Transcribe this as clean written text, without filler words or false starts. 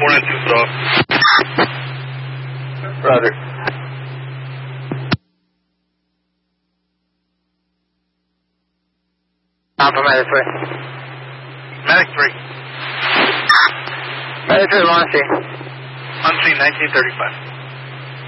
492 South. Roger. Alpha Medic 3. Medic 3. Medic 3, on scene. On scene, 1935.